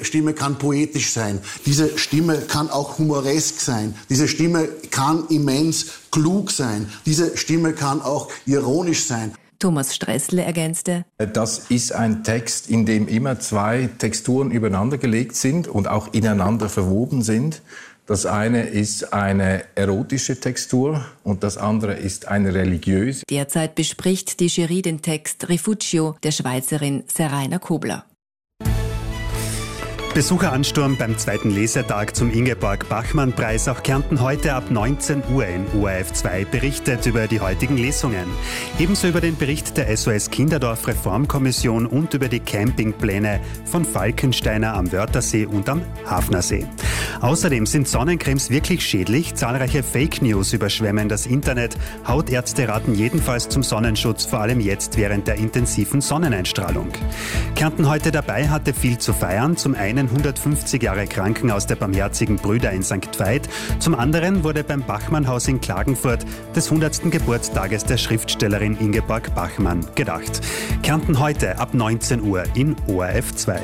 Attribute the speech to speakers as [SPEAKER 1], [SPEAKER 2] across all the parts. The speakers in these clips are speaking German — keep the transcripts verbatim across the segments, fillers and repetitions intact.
[SPEAKER 1] Stimme kann poetisch sein. Diese Stimme kann auch humoresk sein. Diese Stimme kann immens klug sein. Diese Stimme kann auch ironisch sein.
[SPEAKER 2] Thomas Stressle ergänzte:
[SPEAKER 3] Das ist ein Text, in dem immer zwei Texturen übereinander gelegt sind und auch ineinander verwoben sind. Das eine ist eine erotische Textur und das andere ist eine religiöse.
[SPEAKER 2] Derzeit bespricht die Jury den Text Refugio der Schweizerin Seraina Kobler.
[SPEAKER 4] Besucheransturm beim zweiten Lesetag zum Ingeborg-Bachmann-Preis. Auch Kärnten heute ab neunzehn Uhr in O R F zwei berichtet über die heutigen Lesungen. Ebenso über den Bericht der S O S Kinderdorf Reformkommission und über die Campingpläne von Falkensteiner am Wörthersee und am Hafnersee. Außerdem sind Sonnencremes wirklich schädlich. Zahlreiche Fake News überschwemmen das Internet. Hautärzte raten jedenfalls zum Sonnenschutz, vor allem jetzt während der intensiven Sonneneinstrahlung. Kärnten heute dabei hatte viel zu feiern. Zum einen hundertfünfzig Jahre Krankenhaus der Barmherzigen Brüder in Sankt Veit. Zum anderen wurde beim Bachmann-Haus in Klagenfurt des hundertsten Geburtstages der Schriftstellerin Ingeborg Bachmann gedacht. Kärnten heute ab neunzehn Uhr in O R F zwei.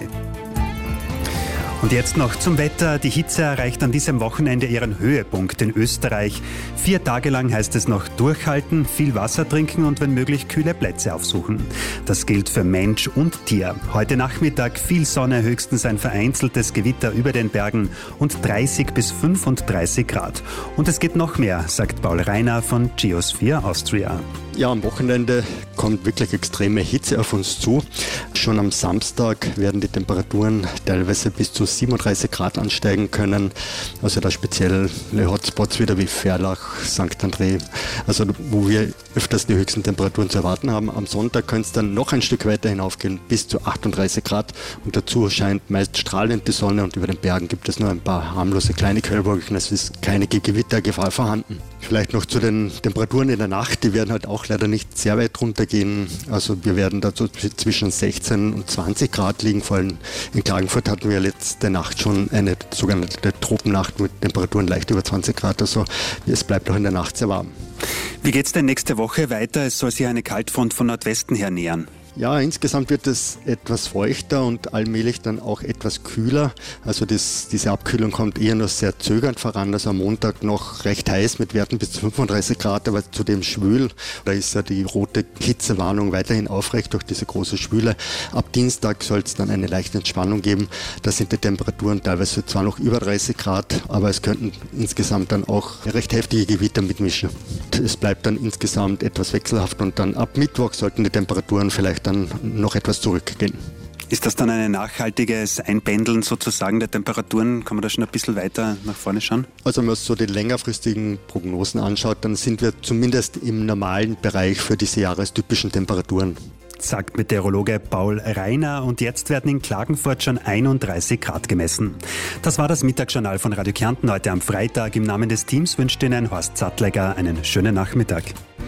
[SPEAKER 4] Und jetzt noch zum Wetter. Die Hitze erreicht an diesem Wochenende ihren Höhepunkt in Österreich. Vier Tage lang heißt es noch durchhalten, viel Wasser trinken und wenn möglich kühle Plätze aufsuchen. Das gilt für Mensch und Tier. Heute Nachmittag viel Sonne, höchstens ein vereinzeltes Gewitter über den Bergen und dreißig bis fünfunddreißig Grad. Und es geht noch mehr, sagt Paul Reiner von Geosphere Austria.
[SPEAKER 5] Ja, am Wochenende kommt wirklich extreme Hitze auf uns zu. Schon am Samstag werden die Temperaturen teilweise bis zu siebenunddreißig Grad ansteigen können. Also da spezielle Hotspots wieder wie Ferlach, Sankt André, also wo wir öfters die höchsten Temperaturen zu erwarten haben. Am Sonntag könnte es dann noch ein Stück weiter hinaufgehen, bis zu achtunddreißig Grad. Und dazu scheint meist strahlend die Sonne und über den Bergen gibt es nur ein paar harmlose kleine Quellwolken. Es ist keine Gewittergefahr vorhanden. Vielleicht noch zu den Temperaturen in der Nacht, die werden halt auch leider nicht sehr weit runtergehen. Also wir werden dazu zwischen sechzehn und zwanzig Grad liegen. Vor allem in Klagenfurt hatten wir letzte Nacht schon eine sogenannte Tropennacht mit Temperaturen leicht über zwanzig Grad. Also es bleibt auch in der Nacht sehr warm.
[SPEAKER 4] Wie geht es denn nächste Woche weiter? Es soll sich eine Kaltfront von Nordwesten her nähern.
[SPEAKER 5] Ja, insgesamt wird es etwas feuchter und allmählich dann auch etwas kühler. Also das, diese Abkühlung kommt eher nur sehr zögernd voran. Also am Montag noch recht heiß mit Werten bis zu fünfunddreißig Grad, aber zudem schwül. Da ist ja die rote Hitzewarnung weiterhin aufrecht durch diese große Schwüle. Ab Dienstag soll es dann eine leichte Entspannung geben. Da sind die Temperaturen teilweise zwar noch über dreißig Grad, aber es könnten insgesamt dann auch recht heftige Gewitter mitmischen. Es bleibt dann insgesamt etwas wechselhaft und dann ab Mittwoch sollten die Temperaturen vielleicht dann noch etwas zurückgehen.
[SPEAKER 4] Ist das dann ein nachhaltiges Einpendeln sozusagen der Temperaturen? Kann man da schon ein bisschen weiter nach vorne schauen?
[SPEAKER 5] Also wenn man so die längerfristigen Prognosen anschaut, dann sind wir zumindest im normalen Bereich für diese jahrestypischen Temperaturen.
[SPEAKER 4] Sagt Meteorologe Paul Reiner. Und jetzt werden in Klagenfurt schon einunddreißig Grad gemessen. Das war das Mittagsjournal von Radio Kärnten heute am Freitag. Im Namen des Teams wünscht Ihnen Horst Sattlegger einen schönen Nachmittag.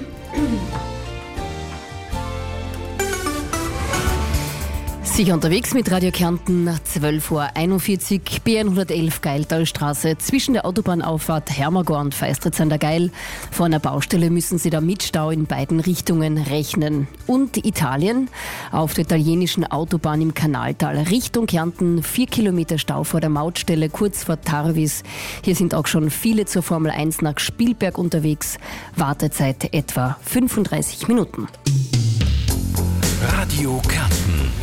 [SPEAKER 6] Sicher unterwegs mit Radio Kärnten, zwölf Uhr einundvierzig, B hundertelf Geiltalstraße, zwischen der Autobahnauffahrt Hermagor und Feistritz an der Geil. Vor einer Baustelle müssen Sie da mit Stau in beiden Richtungen rechnen. Und Italien, auf der italienischen Autobahn im Kanaltal Richtung Kärnten, vier Kilometer Stau vor der Mautstelle, kurz vor Tarvis. Hier sind auch schon viele zur Formel eins nach Spielberg unterwegs. Wartezeit etwa fünfunddreißig Minuten.
[SPEAKER 7] Radio Kärnten.